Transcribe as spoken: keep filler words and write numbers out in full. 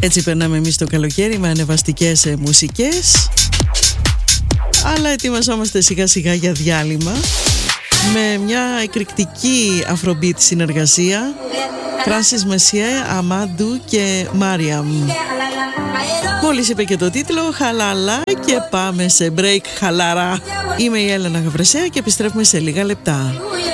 Έτσι περνάμε εμείς το καλοκαίρι με ανεβαστικές μουσικές, αλλά ετοιμαζόμαστε σιγά σιγά για διάλειμμα με μια εκρηκτική Afrobeat συνεργασία, Francis Messier, Amadou και Mariam. Μόλις είπε και το τίτλο, χαλαλά, και πάμε σε break χαλαρά. Είμαι η Έλενα Γαβρεσέα και επιστρέφουμε σε λίγα λεπτά.